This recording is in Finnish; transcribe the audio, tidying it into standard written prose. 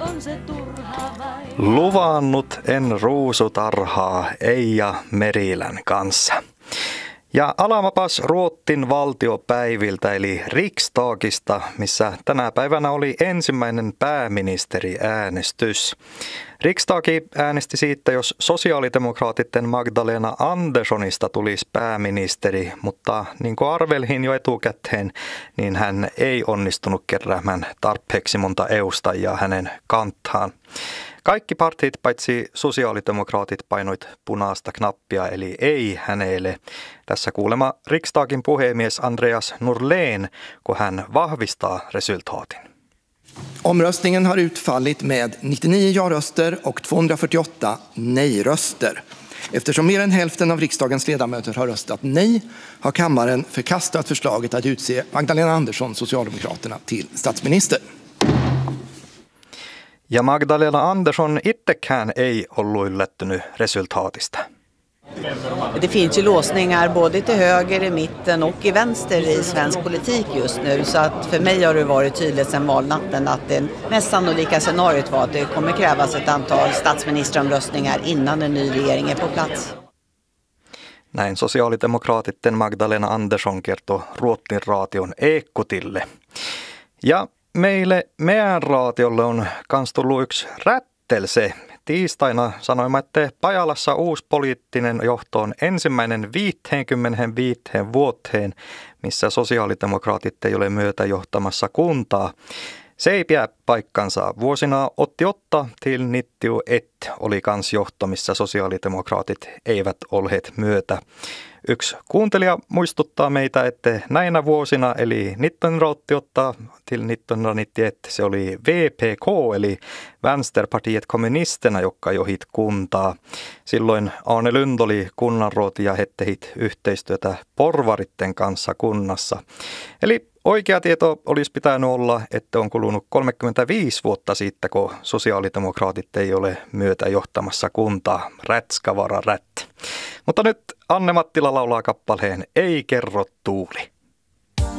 on se turha vain. Luvannut en ruusutarhaa Eija Merilän kanssa. Ja alamapas Ruotsin valtiopäiviltä eli Riksdagista, missä tänä päivänä oli ensimmäinen pääministeriäänestys. Riksdagi äänesti siitä, jos sosiaalidemokraatitten Magdalena Anderssonista tulisi pääministeri, mutta niin kuin arvelhin jo etukäteen, niin hän ei onnistunut keräämään tarpeeksi monta edustajaa hänen kantaan. Kaikki partit paitsi sosiaalidemokraatit painoit punaista knappia eli ei hänelle. Tässä kuulema Riksdagin puhemies Andreas Norlén, kun hän vahvistaa resultatin. Omröstningen har utfallit med 99 ja-röster och 248 nej-röster. Eftersom mer än hälften av riksdagens ledamöter har röstat nej har kammaren förkastat förslaget att utse Magdalena Andersson, Socialdemokraterna, till statsminister. Ja Magdalena Andersson itsekään ei ollut yllättynyt resultaatista. Det finns ju låsningar både till höger, i mitten och i vänster i svensk politik just nu. Så att för mig har det varit tydligt sedan valnatten att det mest sannolika scenariot var att det kommer krävas ett antal statsministeromröstningar innan en ny regering är på plats. Näin sosiaalidemokraatitten Magdalena Andersson kertoi Ruotsin raation Ekkotille. Ja meidän raatiolle on kans tullut yksi rättelse. Tiistaina sanoimme, että Pajalassa uusi poliittinen johto on ensimmäinen 55 vuoteen, missä sosiaalidemokraatit ei ole myötä johtamassa kuntaa. Se ei pidä paikkansa. Vuosina 88 till 91 oli kans johto, missä sosiaalidemokraatit eivät olleet myötä. Yksi kuuntelija muistuttaa meitä, että näinä vuosina, eli 1988 till 1991, se oli VPK, eli Vänsterpartiet kommunisterna, jotka johit kuntaa. Silloin Arne Lund oli kunnanrooti ja he tehit yhteistyötä porvaritten kanssa kunnassa. Eli oikea tieto olisi pitänyt olla, että on kulunut 35 vuotta siitä, kun sosiaalidemokraatit ei ole myötä johtamassa kuntaa. Rätskavara rätt. Mutta nyt Anne Mattila laulaa kappaleen Ei kerro tuuli.